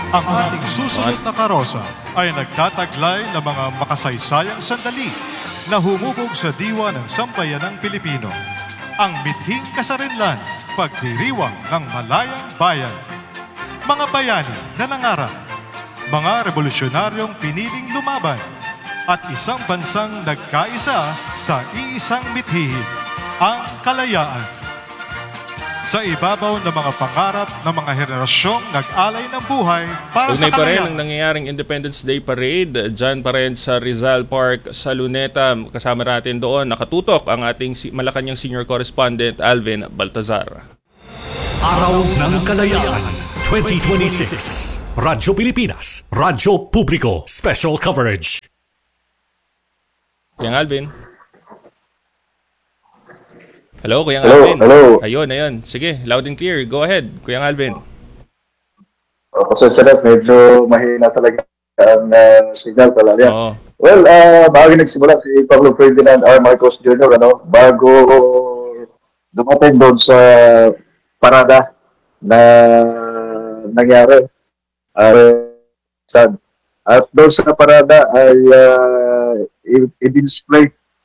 Ang ating susunod na karosa ay nagtataglay ng mga makasaysayang sandali na humubog sa diwa ng sambayanang Pilipino. Ang mithing kasarinlan, pagdiriwang ng malayang bayan. Mga bayani na nangarap, mga revolusyonaryong piniling lumaban, at isang bansang nagkaisa sa iisang mithihin, ang kalayaan. Sa ibabaw ng mga pangarap ng mga henerasyong nag-alay ng buhay para sa Tugnay pa rin kalayaan. ang nangyayaring Independence Day Parade dyan pa rin sa Rizal Park sa Luneta. Kasama natin doon, nakatutok ang ating Malacanang Senior Correspondent Alvin Baltazar. Araw ng Kalayaan 2026. Radyo Pilipinas, Radyo Publiko, Special Coverage. Kuyang Alvin. Hello, Kuyang Hello, Alvin. hello. Ayun. Sige, loud and clear. Go ahead, Kuyang Alvin. Pasensya na, medyo mahina talaga ang signal pala yan. Oo. Well, bago nagsimula si Pablo Ferdinand R. Marcos Jr., bago dumating doon sa parada na nangyari. At doon sa parada ay i-display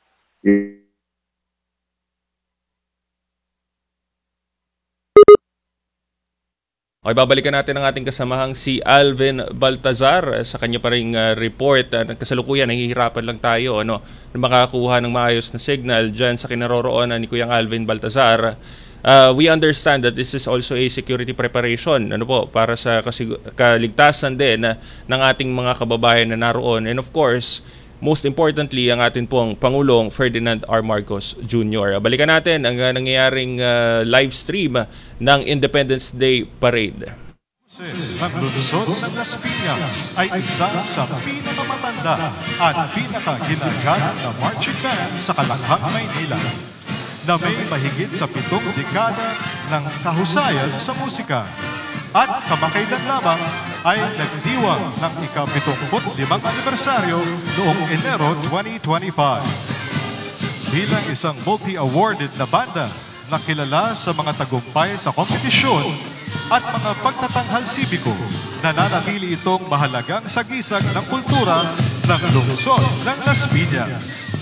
Okay, babalikan natin ang ating kasamahang si Alvin Baltazar sa kanya pa ring report. Kasalukuyan, nahihirapan lang tayo na makakuha ng maayos na signal dyan sa kinaroroonan ni Kuyang Alvin Baltazar. We understand that this is also a security preparation para sa kaligtasan din ng ating mga kababayan na naroon. And of course, most importantly, ang ating pong Pangulong Ferdinand R. Marcos Jr. Balikan natin ang nangyayaring live stream ng Independence Day Parade. Ang lungsod ng Las Piñas ay isa sa pinakamatanda at pinakaginaganang na marching band sa Kalakhang, Maynila, na may mahigit sa 7 dekada ng kahusayan sa musika. At kamakailan lamang ay nagdiwang ng ika-75 anibersaryo noong Enero 2025. Bilang isang multi-awarded na banda na kilala sa mga tagumpay sa kompetisyon at mga pagtatanghal sibiko, nananatili itong mahalagang sagisag ng kultura ng lungsod ng Las Piñas.